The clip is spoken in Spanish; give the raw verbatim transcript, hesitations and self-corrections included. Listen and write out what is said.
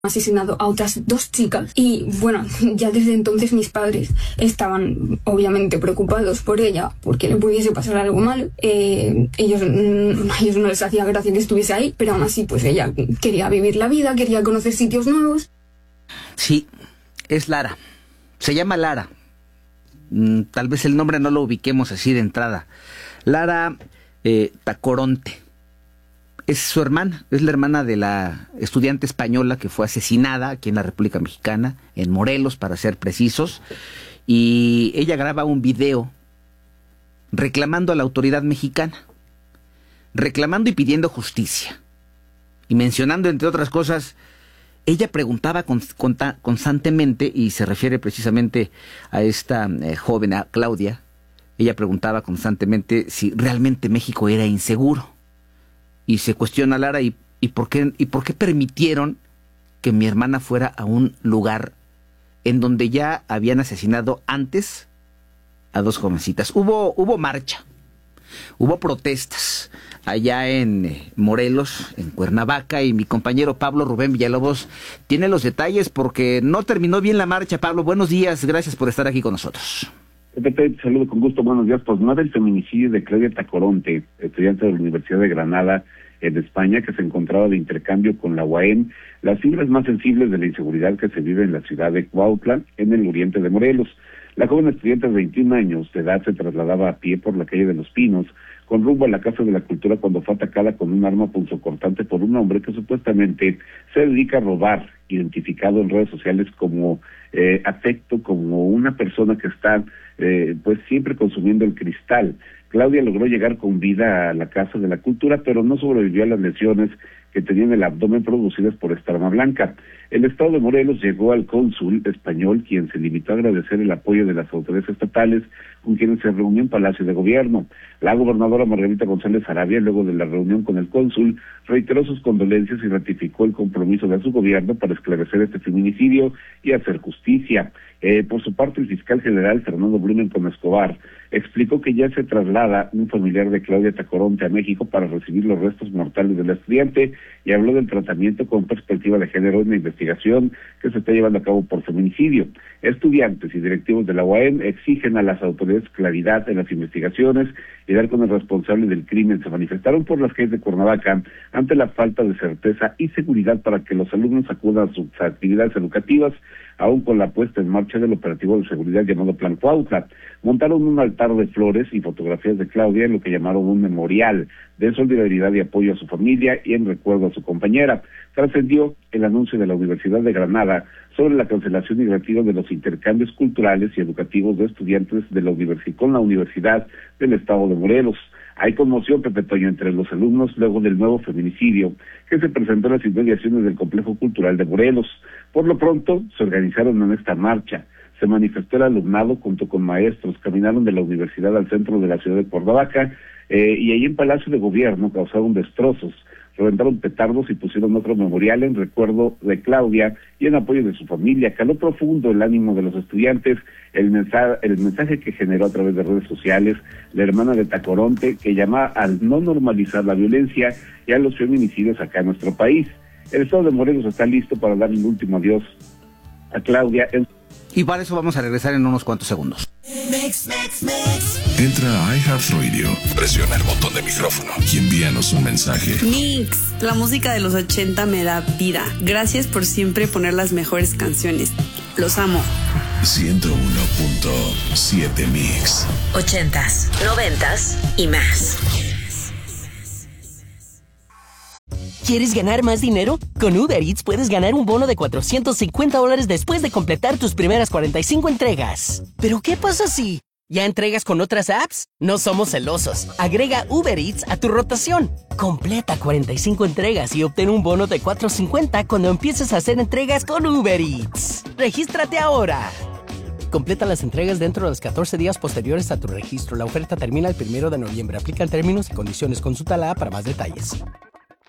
asesinado a otras dos chicas y bueno, ya desde entonces mis padres estaban obviamente preocupados por ella porque le pudiese pasar algo malo. Eh, ellos, a ellos no les hacía gracia que estuviese ahí, pero aún así pues ella quería vivir la vida, quería conocer sitios nuevos. Sí, es Lara, se llama Lara, mm, tal vez el nombre no lo ubiquemos así de entrada. Lara eh, Tacoronte. Es su hermana, es la hermana de la estudiante española que fue asesinada aquí en la República Mexicana, en Morelos para ser precisos, y ella graba un video reclamando a la autoridad mexicana, reclamando y pidiendo justicia, y mencionando, entre otras cosas, ella preguntaba con, con, constantemente, y se refiere precisamente a esta eh, joven, a Claudia, ella preguntaba constantemente si realmente México era inseguro. Y se cuestiona a Lara, ¿y, y, por qué, ¿y por qué permitieron que mi hermana fuera a un lugar en donde ya habían asesinado antes a dos jovencitas? Hubo, hubo marcha, hubo protestas allá en eh, Morelos, en Cuernavaca, y mi compañero Pablo Rubén Villalobos tiene los detalles porque no terminó bien la marcha. Pablo, buenos días, gracias por estar aquí con nosotros. Pepe, te saludo con gusto, buenos días. Pues no del feminicidio de Claudia Tacoronte, estudiante de la Universidad de Granada, en España, que se encontraba de intercambio con la U A E M, las fibras más sensibles de la inseguridad que se vive en la ciudad de Cuautla, en el oriente de Morelos. La joven estudiante de veintiún años de edad se trasladaba a pie por la calle de Los Pinos, con rumbo a la Casa de la Cultura, cuando fue atacada con un arma punzocortante por un hombre que supuestamente se dedica a robar, identificado en redes sociales como eh, afecto, como una persona que está eh, pues siempre consumiendo el cristal. Claudia logró llegar con vida a la Casa de la Cultura, pero no sobrevivió a las lesiones que tenía en el abdomen producidas por esta arma blanca. El estado de Morelos llegó al cónsul español, quien se limitó a agradecer el apoyo de las autoridades estatales con quienes se reunió en Palacio de Gobierno. La gobernadora Margarita González Arabia, luego de la reunión con el cónsul, reiteró sus condolencias y ratificó el compromiso de su gobierno para esclarecer este feminicidio y hacer justicia. Eh, por su parte, el fiscal general Fernando Blumenthal Escobar explicó que ya se traslada un familiar de Claudia Tacoronte a México para recibir los restos mortales del estudiante y habló del tratamiento con perspectiva de género en la investigación que se está llevando a cabo por feminicidio. Estudiantes y directivos de la U A E M exigen a las autoridades claridad en las investigaciones y dar con el responsable del crimen. Se manifestaron por las calles de Cuernavaca ante la falta de certeza y seguridad para que los alumnos acudan a sus actividades educativas, aún con la puesta en marcha del operativo de seguridad llamado Plan Cuautla. Montaron un altar de flores y fotografías de Claudia en lo que llamaron un memorial de solidaridad y apoyo a su familia y en recuerdo a su compañera. Trascendió el anuncio de la Universidad de Granada sobre la cancelación y retiro de los intercambios culturales y educativos de estudiantes de la universidad con la Universidad del Estado de Morelos. Hay conmoción, Pepe Toño, entre los alumnos luego del nuevo feminicidio que se presentó en las inmediaciones del Complejo Cultural de Morelos. Por lo pronto, se organizaron en esta marcha. Se manifestó el alumnado junto con maestros, caminaron de la universidad al centro de la ciudad de Cuernavaca eh, y ahí en Palacio de Gobierno causaron destrozos, reventaron petardos y pusieron otro memorial en recuerdo de Claudia y en apoyo de su familia. Caló profundo el ánimo de los estudiantes, el mensaje, el mensaje que generó a través de redes sociales la hermana de Tacoronte, que llama al no normalizar la violencia y a los feminicidios acá en nuestro país. El estado de Morelos está listo para darle el último adiós a Claudia. Y para eso vamos a regresar en unos cuantos segundos. Mix, mix, mix. Entra a iHeartRadio, presiona el botón de micrófono y envíanos un mensaje. Mix, la música de los ochenta me da vida. Gracias por siempre poner las mejores canciones. Los amo. ciento uno punto siete Mix. Ochentas, noventas y más. ¿Quieres ganar más dinero? Con Uber Eats puedes ganar un bono de cuatrocientos cincuenta dólares después de completar tus primeras cuarenta y cinco entregas. ¿Pero qué pasa si ya entregas con otras apps? No somos celosos. Agrega Uber Eats a tu rotación. Completa cuarenta y cinco entregas y obtén un bono de cuatrocientos cincuenta cuando empieces a hacer entregas con Uber Eats. ¡Regístrate ahora! Completa las entregas dentro de los catorce días posteriores a tu registro. La oferta termina el primero de noviembre. Aplican términos y condiciones. Consulta la app para más detalles.